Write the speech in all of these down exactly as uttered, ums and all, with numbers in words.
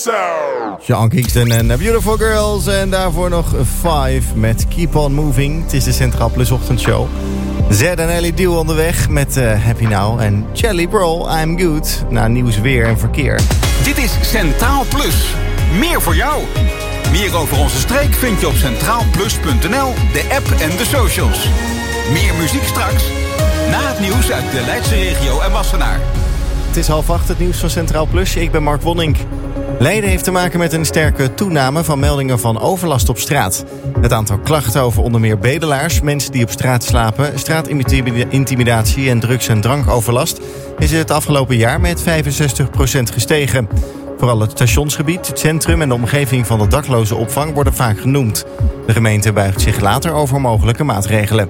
Sean Kingston en uh, Beautiful Girls. En daarvoor nog Five met Keep On Moving. Het is de Centraal Plus ochtendshow. Zed en Ellie Deal onderweg met uh, Happy Now. En Jelly Bro, I'm Good. Na nieuws, weer en verkeer. Dit is Centraal Plus. Meer voor jou. Meer over onze streek vind je op centraal plus punt n l, de app en de socials. Meer muziek straks. Na het nieuws uit de Leidse regio en Wassenaar. Het is half acht, het nieuws van Centraal Plus. Ik ben Mark Wonink. Leiden heeft te maken met een sterke toename van meldingen van overlast op straat. Het aantal klachten over onder meer bedelaars, mensen die op straat slapen, straatintimidatie en drugs- en drankoverlast is het afgelopen jaar met vijfenzestig procent gestegen. Vooral het stationsgebied, het centrum en de omgeving van de dakloze opvang worden vaak genoemd. De gemeente buigt zich later over mogelijke maatregelen.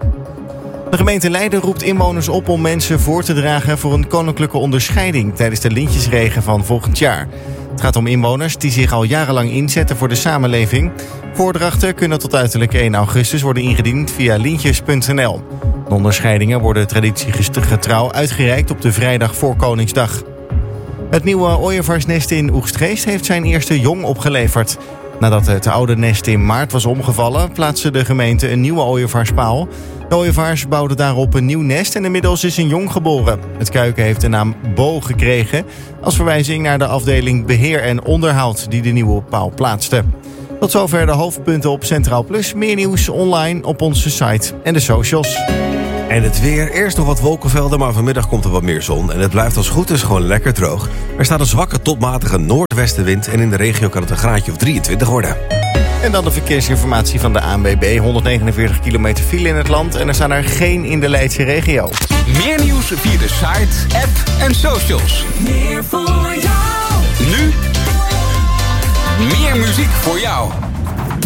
De gemeente Leiden roept inwoners op om mensen voor te dragen voor een koninklijke onderscheiding tijdens de Lintjesregen van volgend jaar. Het gaat om inwoners die zich al jarenlang inzetten voor de samenleving. Voordrachten kunnen tot uiterlijk één augustus worden ingediend via lintjes punt n l. De onderscheidingen worden traditiegetrouw uitgereikt op de vrijdag voor Koningsdag. Het nieuwe ooievaarsnest in Oegstgeest heeft zijn eerste jong opgeleverd. Nadat het oude nest in maart was omgevallen, plaatste de gemeente een nieuwe ooievaarspaal. De ooievaars bouwden daarop een nieuw nest en inmiddels is een jong geboren. Het kuiken heeft de naam Bo gekregen, als verwijzing naar de afdeling Beheer en Onderhoud die de nieuwe paal plaatste. Tot zover de hoofdpunten op Centraal Plus. Meer nieuws online op onze site en de socials. En het weer, eerst nog wat wolkenvelden, maar vanmiddag komt er wat meer zon. En het blijft als goed is gewoon lekker droog. Er staat een zwakke tot matige noordwestenwind en in de regio kan het een graadje of drieëntwintig worden. En dan de verkeersinformatie van de A N W B. honderdnegenenveertig kilometer file in het land en er staan er geen in de Leidse regio. Meer nieuws via de site, app en socials. Meer voor jou. Nu, meer muziek voor jou.